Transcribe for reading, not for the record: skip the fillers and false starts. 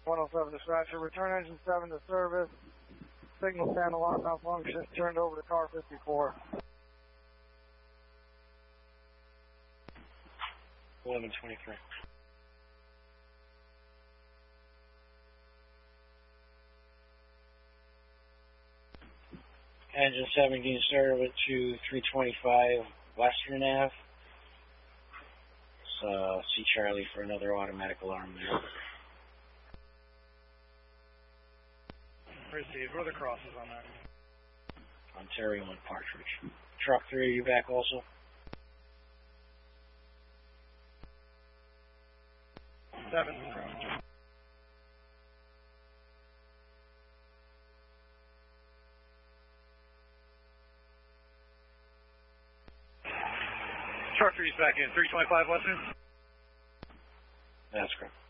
107 dispatcher, return engine 7 to service. Signal panel on malfunction, turned over to car 54. 1123. Engine 7 getting started with to 325 Western Ave. So, see Charlie for another automatic alarm there. Received. What are the crosses on that? Ontario and Partridge. Truck 3, are you back also? Seven cross. Truck 3's back in. 325 Western? That's correct.